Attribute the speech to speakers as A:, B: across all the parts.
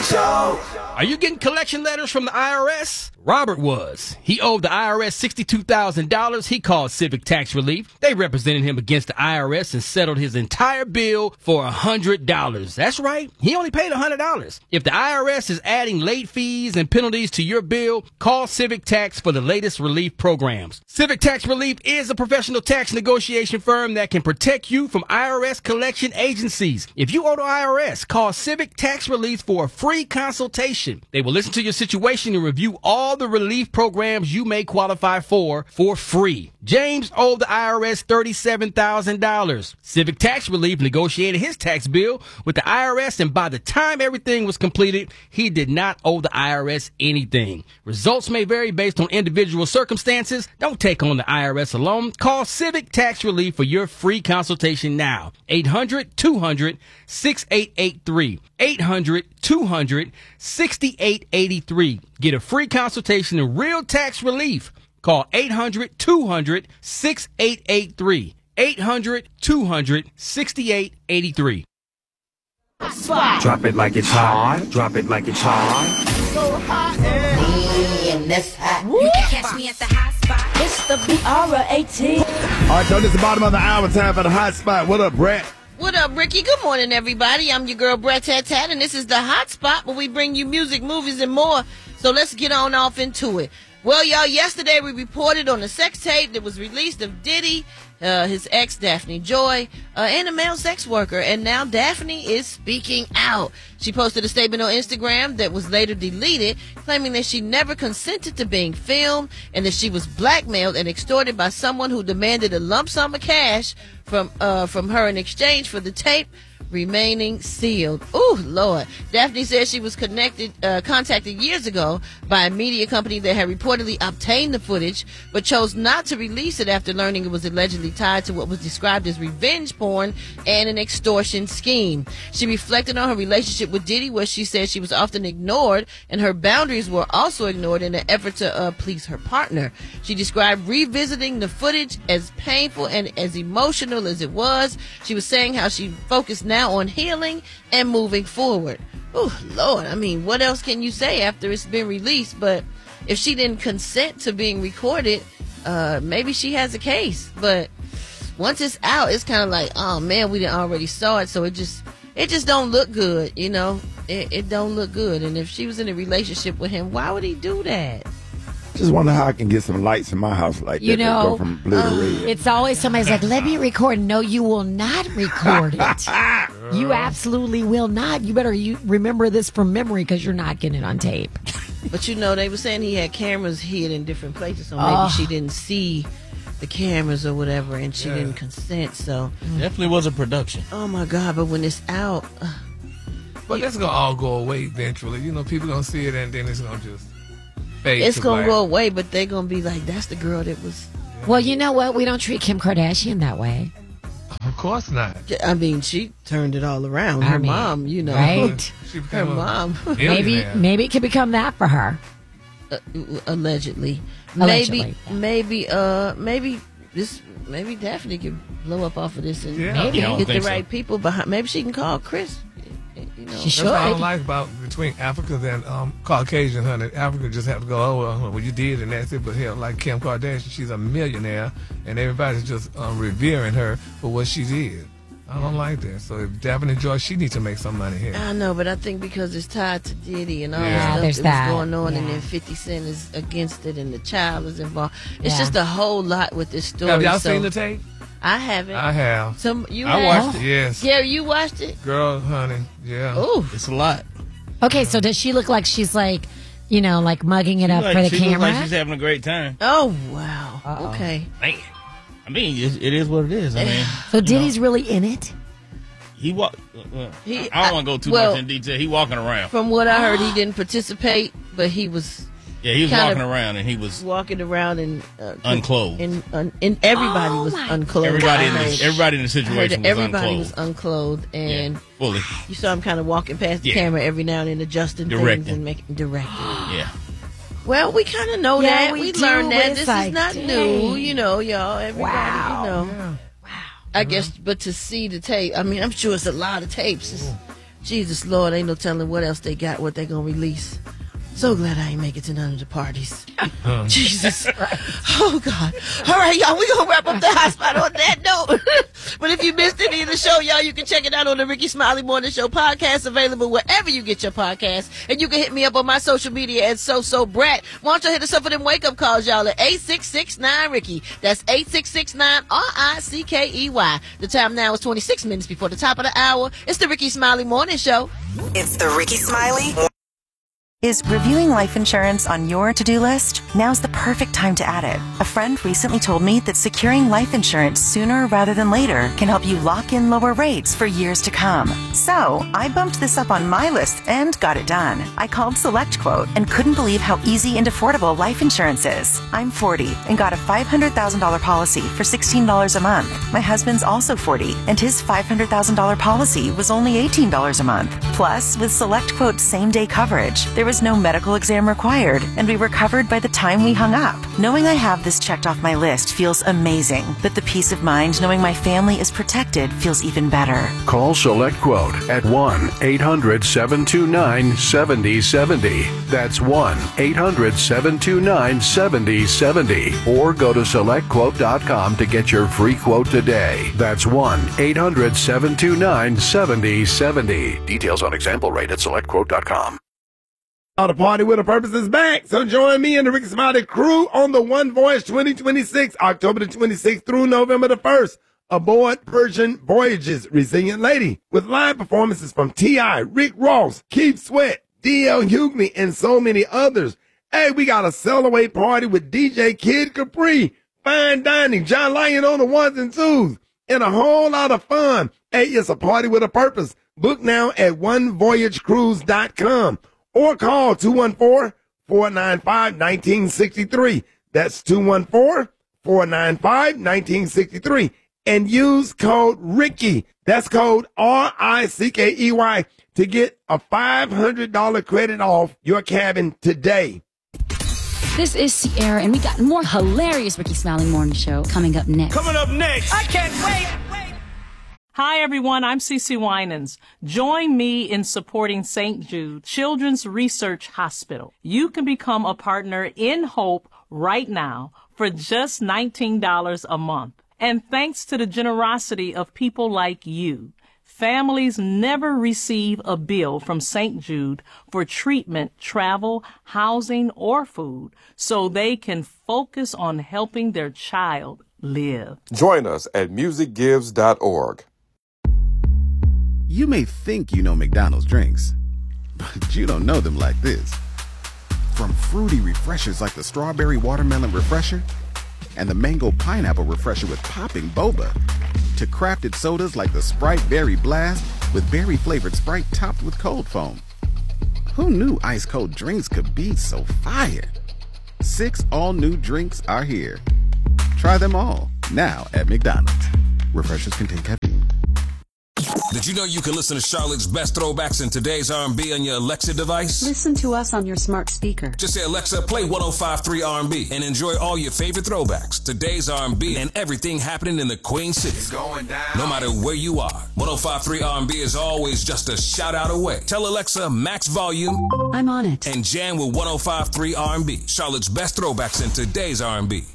A: Show.
B: Are you getting collection letters from the IRS? Robert was. He owed the IRS $62,000. He called Civic Tax Relief. They represented him against the IRS and settled his entire bill for $100. That's right. He only paid $100. If the IRS is adding late fees and penalties to your bill, call Civic Tax for the latest relief programs. Civic Tax Relief is a professional tax negotiation firm that can protect you from IRS collection agencies. If you owe the IRS, call Civic Tax Relief for a free consultation. They will listen to your situation and review all the relief programs you may qualify for free. James owed the IRS $37,000. Civic Tax Relief negotiated his tax bill with the IRS, and by the time everything was completed, he did not owe the IRS anything. Results may vary based on individual circumstances. Don't take on the IRS alone. Call Civic Tax Relief for your free consultation now. 800-200-6883. 800-200-6883. Get a free consultation and real tax relief. Call 800-200-6883. 800-200-6883.
A: Drop it like it's hot. Drop it like it's hot.
C: So hot and that's hot. You can catch me at the hot spot. It's the BR18.
D: All right, so this is the bottom of the hour. Time for the hot spot. What up, Brett?
E: What up, Ricky? Good morning, everybody. I'm your girl, Brett Tat Tat, and this is the hot spot where we bring you music, movies, and more. So let's get on off into it. Well, y'all, yesterday we reported on the sex tape that was released of Diddy, his ex, Daphne Joy, and a male sex worker. And now Daphne is speaking out. She posted a statement on Instagram that was later deleted, claiming that she never consented to being filmed and that she was blackmailed and extorted by someone who demanded a lump sum of cash from her in exchange for the tape remaining sealed. Ooh, Lord. Daphne says she was contacted years ago by a media company that had reportedly obtained the footage, but chose not to release it after learning it was allegedly tied to what was described as revenge porn and an extortion scheme. She reflected on her relationship with Diddy, where she said she was often ignored and her boundaries were also ignored in an effort to please her partner. She described revisiting the footage as painful and as emotional as it was. She was saying how she focused now on healing and moving forward. Oh, Lord. I mean, what else can you say after it's been released? But if she didn't consent to being recorded, maybe she has a case. But once it's out, it's kind of like, oh, man, we already saw it. So it just don't look good, you know? It don't look good. And if she was in a relationship with him, why would he do that?
D: Just wonder how I can get some lights in my house like that. That go from blue to red.
F: It's always somebody's like, let me record. No, you will not record it. You absolutely will not. You better remember this from memory because you're not getting it on tape.
E: But you know, they were saying he had cameras hid in different places, so maybe she didn't see the cameras or whatever, and she didn't consent. So
G: definitely was a production.
E: Oh my God! But when it's out,
H: but that's gonna all go away eventually. You know, people gonna see it, and then it's gonna just.
E: It's going to go away, but they're going to be like, that's the girl that was...
F: Well, you know what? We don't treat Kim Kardashian that way.
H: Of course not.
E: I mean, she turned it all around. Her mom, you know.
F: Right?
E: Her mom.
F: Maybe it could become that for her.
E: Allegedly. Maybe Daphne could blow up off of this and get the right people behind. Maybe she can call Chris. You know,
F: that's
H: what I don't like about between Africans and Caucasian, honey. Africa just have to go, well, you did, and that's it. But hell, like Kim Kardashian, she's a millionaire, and everybody's just revering her for what she did. I don't like that. So if Daphne Joy, she needs to make some money here.
E: I know, but I think because it's tied to Diddy and all the stuff that was going on, and then 50 Cent is against it, and the child is involved. It's just a whole lot with this story.
H: Have y'all seen the tape?
E: I haven't.
H: I have.
E: I
H: watched it. Yes.
E: Gary, you watched it?
H: Girl, honey, yeah.
E: Ooh,
G: it's a lot.
F: Okay, so does she look like she's like, like mugging it up for the
G: camera?
F: She
G: looks like she's having a great time.
E: Oh wow. Okay.
G: Man, I mean, it is what it is. I mean,
F: so Diddy's really in it.
G: I don't want to go too much in detail. He walking around.
E: From what I heard, he didn't participate, but he was.
G: Yeah, he was walking around, and he was
E: walking around and
G: unclothed.
E: And everybody was unclothed.
G: Everybody in the situation was
E: everybody was unclothed, and
G: fully.
E: You saw him kind of walking past the camera every now and then, adjusting things and directing.
G: Yeah.
E: Well, we kind of know that. We learned that.
F: This
E: is not new, y'all. Everybody,
F: Wow.
E: I guess, but to see the tape, I mean, I'm sure it's a lot of tapes. Jesus, Lord, ain't no telling what else they got, what they gonna release. So glad I ain't make it to none of the parties. Jesus. Oh, God. All right, y'all, we going to wrap up the hot spot on that note. But if you missed any of the show, y'all, you can check it out on the Ricky Smiley Morning Show podcast, available wherever you get your podcasts. And you can hit me up on my social media at SoSoBrat. Why don't you hit us up for them wake-up calls, y'all, at 866-9-RICKY. That's 866-9-RICKEY. The time now is 26 minutes before the top of the hour. It's the Ricky Smiley Morning Show.
I: It's the Ricky Smiley. Is reviewing life insurance on your to-do list? Now's the perfect time to add it. A friend recently told me that securing life insurance sooner rather than later can help you lock in lower rates for years to come. So, I bumped this up on my list and got it done. I called SelectQuote and couldn't believe how easy and affordable life insurance is. I'm 40 and got a $500,000 policy for $16 a month. My husband's also 40 and his $500,000 policy was only $18 a month. Plus, with SelectQuote's same-day coverage, there was no medical exam required, and we were covered by the time we hung up. Knowing I have this checked off my list feels amazing, but the peace of mind knowing my family is protected feels even better.
J: Call SelectQuote at 1-800-729-7070. That's 1-800-729-7070. Or go to SelectQuote.com to get your free quote today. That's 1-800-729-7070. Details on example rate at SelectQuote.com.
D: The Party with a Purpose is back. So join me and the Ricky Smiley crew on the One Voyage 2026, October the 26th through November the 1st, aboard Persian Voyages Resilient Lady, with live performances from T.I., Rick Ross, Keith Sweat, D.L. Hughley, and so many others. Hey, we got a sell-away party with DJ Kid Capri, fine dining, John Lyon on the ones and twos, and a whole lot of fun. Hey, it's a party with a purpose. Book now at onevoyagecruise.com. Or call 214-495-1963. That's 214-495-1963. And use code Ricky. That's code RICKEY to get a $500 credit off your cabin today.
K: This is Sierra, and we got more hilarious Ricky Smiley Morning Show coming up next.
A: Coming up next.
K: I can't wait.
L: Hi, everyone. I'm Cece Winans. Join me in supporting St. Jude Children's Research Hospital. You can become a partner in Hope right now for just $19 a month. And thanks to the generosity of people like you, families never receive a bill from St. Jude for treatment, travel, housing, or food, so they can focus on helping their child live.
M: Join us at musicgives.org.
N: You may think you know McDonald's drinks, but you don't know them like this. From fruity refreshers like the Strawberry Watermelon Refresher and the Mango Pineapple Refresher with popping boba, to crafted sodas like the Sprite Berry Blast with berry-flavored Sprite topped with cold foam. Who knew ice-cold drinks could be so fire? 6 all-new drinks are here. Try them all, now at McDonald's. Refreshers contain caffeine.
O: Did you know you can listen to Charlotte's best throwbacks in today's R&B on your Alexa device?
P: Listen to us on your smart speaker.
O: Just say, Alexa, play 105.3 R&B and enjoy all your favorite throwbacks, today's R&B, and everything happening in the Queen City. It's going down. No matter where you are, 105.3 R&B is always just a shout out away. Tell Alexa, max volume.
P: I'm on it.
O: And jam with 105.3 R&B, Charlotte's best throwbacks in today's R&B.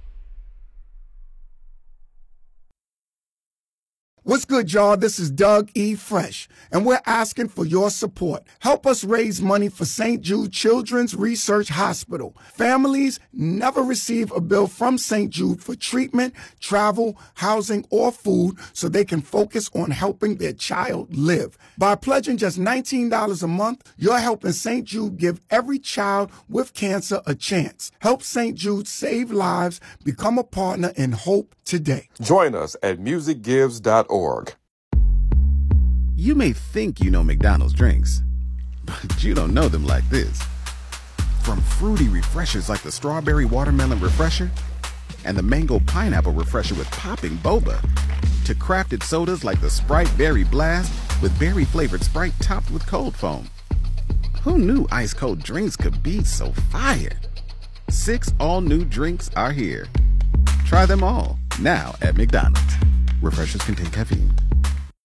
Q: What's good, y'all? This is Doug E. Fresh, and we're asking for your support. Help us raise money for St. Jude Children's Research Hospital. Families never receive a bill from St. Jude for treatment, travel, housing, or food so they can focus on helping their child live. By pledging just $19 a month, you're helping St. Jude give every child with cancer a chance. Help St. Jude save lives. Become a partner in Hope today.
M: Join us at musicgives.org.
N: You may think you know McDonald's drinks, but you don't know them like this. From fruity refreshers like the Strawberry Watermelon Refresher and the Mango Pineapple Refresher with popping boba, to crafted sodas like the Sprite Berry Blast with berry-flavored Sprite topped with cold foam. Who knew ice-cold drinks could be so fire? 6 all-new drinks are here. Try them all, now at McDonald's. Refreshers contain caffeine.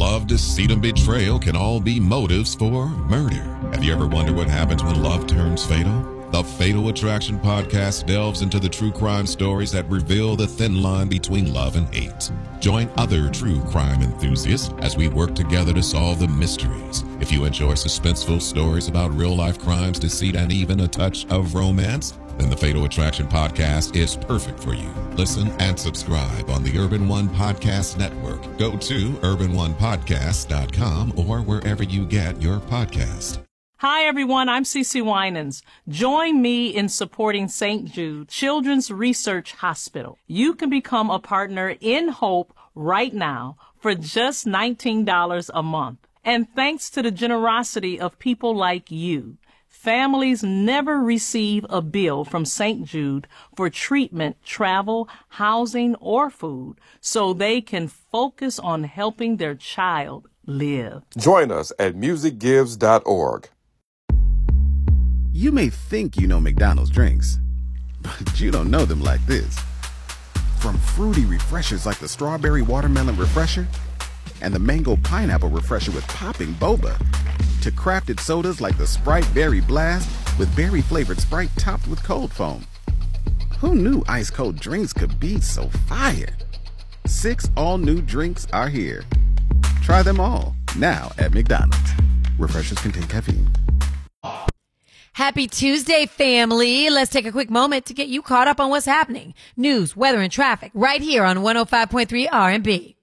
R: love, deceit, and betrayal can all be motives for murder. Have you ever wondered what happens when love turns fatal? The Fatal Attraction podcast delves into the true crime stories that reveal the thin line between love and hate. Join other true crime enthusiasts as we work together to solve the mysteries. If you enjoy suspenseful stories about real-life crimes, deceit, and even a touch of romance, then the Fatal Attraction podcast is perfect for you. Listen and subscribe on the Urban One Podcast Network. Go to urbanonepodcast.com or wherever you get your podcast.
L: Hi, everyone. I'm CeCe Winans. Join me in supporting St. Jude Children's Research Hospital. You can become a partner in Hope right now for just $19 a month. And thanks to the generosity of people like you, families never receive a bill from St. Jude for treatment, travel, housing, or food, so they can focus on helping their child live.
M: Join us at musicgives.org.
N: You may think you know McDonald's drinks, but you don't know them like this. From fruity refreshers like the Strawberry Watermelon Refresher and the Mango Pineapple Refresher with popping boba, to crafted sodas like the Sprite Berry Blast with berry-flavored Sprite topped with cold foam. Who knew ice-cold drinks could be so fire? 6 all-new drinks are here. Try them all, now at McDonald's. Refreshers contain caffeine.
F: Happy Tuesday, family. Let's take a quick moment to get you caught up on what's happening. News, weather, and traffic right here on 105.3 R&B.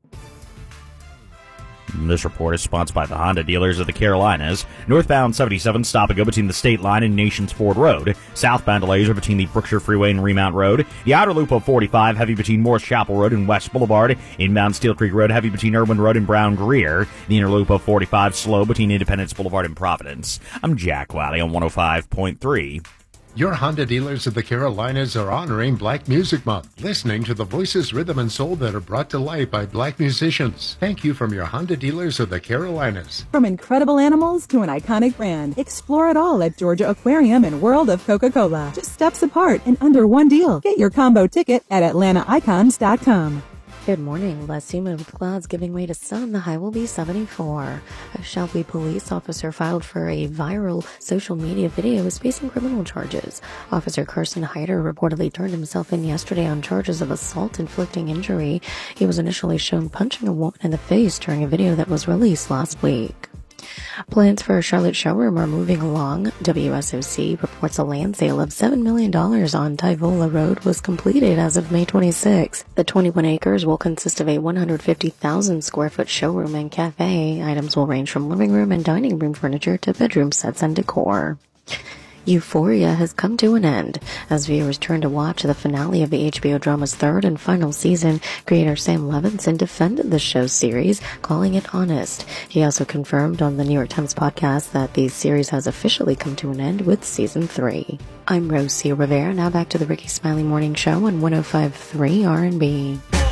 S: This report is sponsored by the Honda dealers of the Carolinas. Northbound 77, stop and go between the State Line and Nations Ford Road. Southbound delays are between the Brookshire Freeway and Remount Road. The outer loop of 45, heavy between Morris Chapel Road and West Boulevard. Inbound Steel Creek Road, heavy between Irwin Road and Brown Greer. The inner loop of 45, slow between Independence Boulevard and Providence. I'm Jack Wiley on 105.3.
T: Your Honda dealers of the Carolinas are honoring Black Music Month, listening to the voices, rhythm, and soul that are brought to life by Black musicians. Thank you from your Honda dealers of the Carolinas.
U: From incredible animals to an iconic brand, explore it all at Georgia Aquarium and World of Coca-Cola. Just steps apart and under one deal. Get your combo ticket at AtlantaIcons.com.
V: Good morning. Less humid with clouds giving way to sun. The high will be 74. A Shelby police officer filed for a viral social media video is facing criminal charges. Officer Carson Hyder reportedly turned himself in yesterday on charges of assault inflicting injury. He was initially shown punching a woman in the face during a video that was released last week. Plans for a Charlotte showroom are moving along. WSOC reports a land sale of $7 million on Tyvola Road was completed as of May 26. The 21 acres will consist of a 150,000 square foot showroom and cafe. Items will range from living room and dining room furniture to bedroom sets and decor. Euphoria has come to an end. As viewers turn to watch the finale of the HBO drama's third and final season, creator Sam Levinson defended the show's series, calling it honest. He also confirmed on the New York Times podcast that the series has officially come to an end with season 3. I'm Rosie Rivera. Now back to the Ricky Smiley Morning Show on 105.3 R&B.